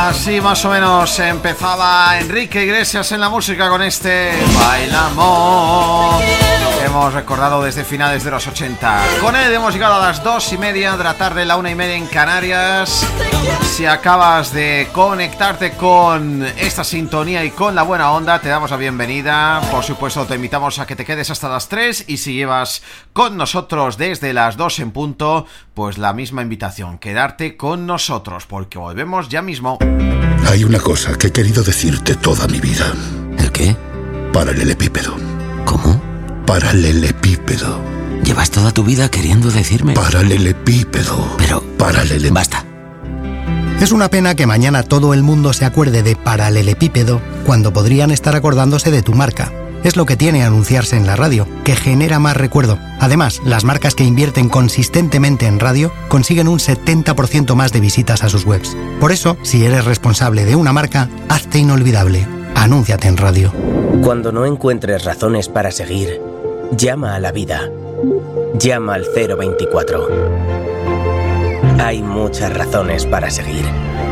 Así más o menos empezaba Enrique Iglesias en la música con este Bailamos, que hemos recordado desde finales de los 80. Con él hemos llegado a las 2:30 de la tarde, la 1:30 en Canarias. Si acabas de conectarte con esta sintonía y con la buena onda, te damos la bienvenida. Por supuesto, te invitamos a que te quedes hasta las 3, y si llevas con nosotros desde las 2 en punto, pues la misma invitación, quedarte con nosotros, porque volvemos ya mismo. Hay una cosa que he querido decirte toda mi vida. ¿El qué? Paralelepípedo. ¿Cómo? Paralelepípedo. Llevas toda tu vida queriendo decirme. Paralelepípedo. Pero... Basta. Es una pena que mañana todo el mundo se acuerde de paralelepípedo cuando podrían estar acordándose de tu marca. Es lo que tiene anunciarse en la radio, que genera más recuerdo. Además, las marcas que invierten consistentemente en radio consiguen un 70% más de visitas a sus webs. Por eso, si eres responsable de una marca, hazte inolvidable. Anúnciate en radio. Cuando no encuentres razones para seguir, llama a la vida. Llama al 024. Hay muchas razones para seguir.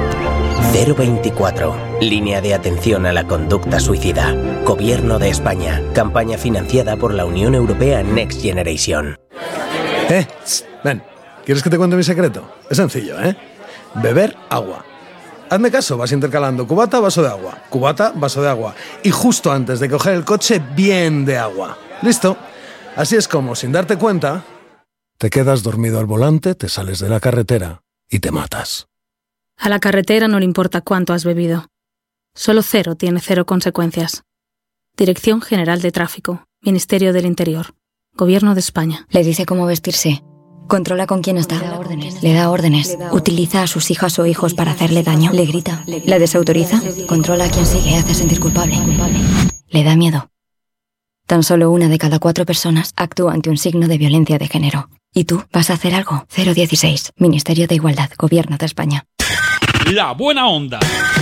024. Línea de atención a la conducta suicida. Gobierno de España. Campaña financiada por la Unión Europea Next Generation. Ven. ¿Quieres que te cuente mi secreto? Es sencillo, ¿eh? Beber agua. Hazme caso, vas intercalando cubata, vaso de agua. Cubata, vaso de agua. Y justo antes de coger el coche, bien de agua. ¿Listo? Así es como, sin darte cuenta, te quedas dormido al volante, te sales de la carretera y te matas. A la carretera no le importa cuánto has bebido. Solo cero tiene cero consecuencias. Dirección General de Tráfico, Ministerio del Interior, Gobierno de España. Le dice cómo vestirse. Controla con quién está. Le da órdenes. Utiliza a sus hijas o hijos para hacerle daño. Le grita. La desautoriza. Controla a quien sigue. Hace sentir culpable. Le da miedo. Tan solo 1 de cada 4 personas actúa ante un signo de violencia de género. ¿Y tú vas a hacer algo? 016. Ministerio de Igualdad, Gobierno de España. La buena onda.